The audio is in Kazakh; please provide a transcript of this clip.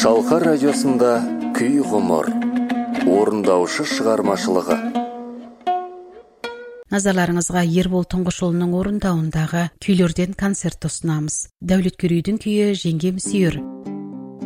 Шалқар радиосында күй ғұмыр, орындаушы шығармашылығы. Назарларыңызға Ербол Тұңғышұлының орындауындағы күйлерден концерт ұсынамыз. Дәулеткерейдің күйі «Жеңгем сүйер».